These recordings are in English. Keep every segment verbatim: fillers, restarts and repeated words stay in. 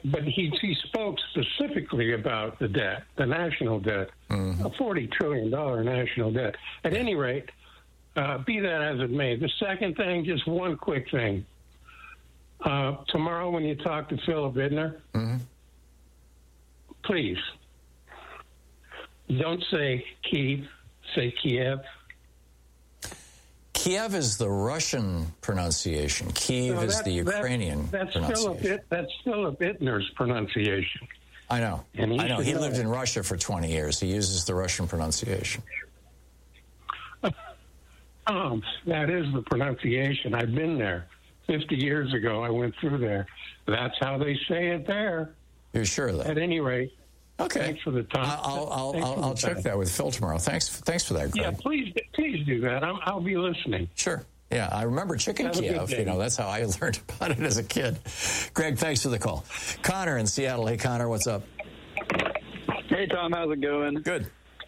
but he, he spoke specifically about the debt, the national debt, mm-hmm. a forty trillion dollars national debt. At any rate, uh, be that as it may. The second thing, just one quick thing. Uh, tomorrow when you talk to Philip Bittner, mm-hmm. please, don't say Kyiv, say Kiev. Kiev is the Russian pronunciation. Kyiv no, is the Ukrainian that's pronunciation. Philip, that's Philip Bittner's pronunciation. I know. I know. He know. lived in Russia for twenty years. He uses the Russian pronunciation. Um, that is the pronunciation. I've been there. fifty years ago, I went through there. That's how they say it there. You're sure of that? At any rate. Okay. Thanks for the time. I'll I'll I'll, I'll check that with Phil tomorrow. Thanks thanks for that, Greg. Yeah, please please do that. I'm, I'll be listening. Sure. Yeah, I remember Chicken Have Kiev. You know, that's how I learned about it as a kid. Greg, thanks for the call. Connor in Seattle. Hey, Connor, what's up? Hey, Tom, how's it going? Good.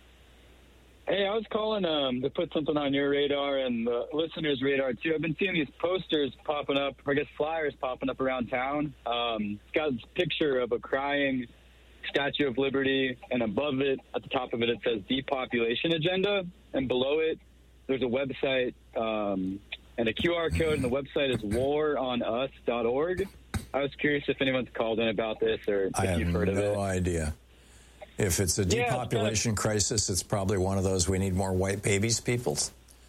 Hey, I was calling um, to put something on your radar and the listeners' radar, too. I've been seeing these posters popping up, or I guess flyers popping up around town. Um, it's got this picture of a crying Statue of Liberty, and above it, at the top of it, it says Depopulation Agenda, and below it, there's a website um, and a Q R code, and the website is war on us dot org. I was curious if anyone's called in about this or if I you've heard of it. I have no idea. If it's a depopulation yeah, it's crisis, it's probably one of those we need more white babies peoples.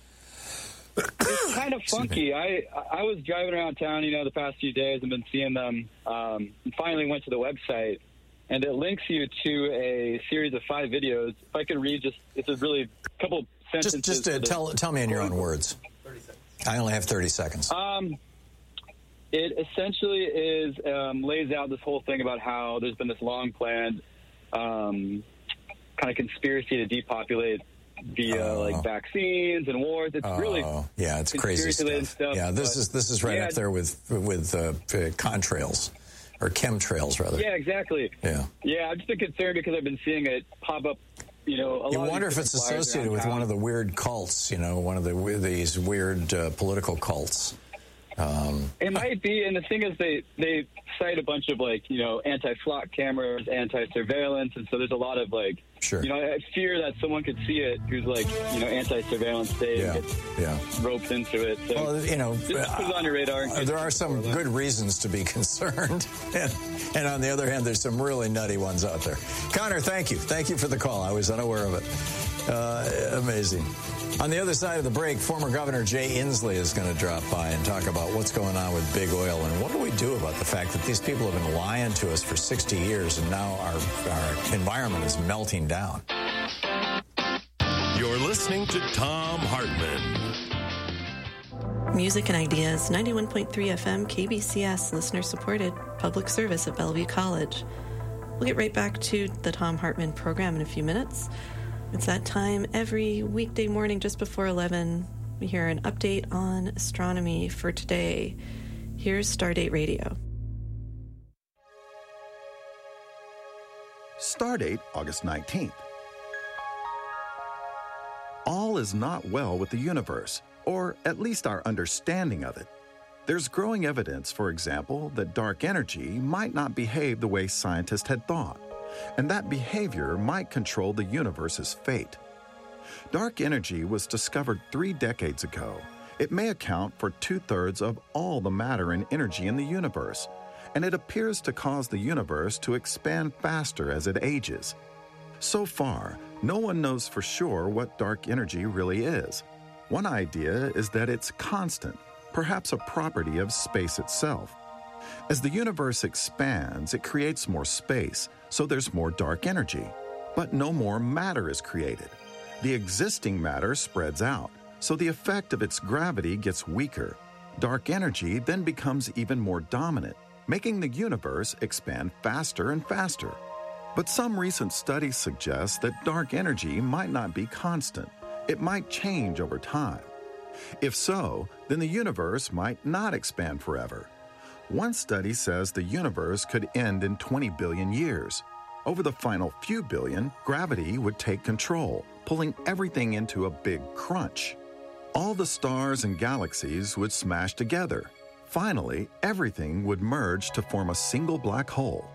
It's kind of funky. I I was driving around town, you know, the past few days and been seeing them, um, and finally went to the website, and it links you to a series of five videos. If I could read just, it's a really couple sentences. Just, just uh, tell, tell me in your own words. thirty seconds. I only have thirty seconds. Um, it essentially is, um, lays out this whole thing about how there's been this long-planned um, kind of conspiracy to depopulate via oh. like vaccines and wars. It's oh. really yeah, it's crazy stuff. stuff. Yeah, this is this is right yeah, up there with with uh, contrails or chemtrails rather. Yeah, exactly. Yeah, yeah. I've just been concerned because I've been seeing it pop up. You know, a you lot wonder of if it's associated with town. one of the weird cults. You know, one of the these weird uh, political cults. Um, it might be, and the thing is, they they cite a bunch of like you know anti-flock cameras, anti-surveillance, and so there's a lot of like sure. you know I fear that someone could see it who's like you know anti-surveillance state yeah. and gets yeah. roped into it. So well, you know, just put it on your radar. Uh, there are some good reasons to be concerned, and, and on the other hand, there's some really nutty ones out there. Connor, thank you, thank you for the call. I was unaware of it. Uh, amazing. On the other side of the break, former Governor Jay Inslee is going to drop by and talk about what's going on with big oil and what do we do about the fact that these people have been lying to us for sixty years and now our, our environment is melting down. You're listening to Thom Hartmann. Music and Ideas, ninety-one point three F M, K B C S, listener-supported, public service at Bellevue College. We'll get right back to the Thom Hartmann program in a few minutes. It's that time every weekday morning just before eleven. We hear an update on astronomy for today. Here's Stardate Radio. Stardate, August nineteenth. All is not well with the universe, or at least our understanding of it. There's growing evidence, for example, that dark energy might not behave the way scientists had thought, and that behavior might control the universe's fate. Dark energy was discovered three decades ago. It may account for two-thirds of all the matter and energy in the universe, and it appears to cause the universe to expand faster as it ages. So far, no one knows for sure what dark energy really is. One idea is that it's constant, perhaps a property of space itself. As the universe expands, it creates more space, so there's more dark energy. But no more matter is created. The existing matter spreads out, so the effect of its gravity gets weaker. Dark energy then becomes even more dominant, making the universe expand faster and faster. But some recent studies suggest that dark energy might not be constant. It might change over time. If so, then the universe might not expand forever. One study says the universe could end in twenty billion years. Over the final few billion, gravity would take control, pulling everything into a big crunch. All the stars and galaxies would smash together. Finally, everything would merge to form a single black hole.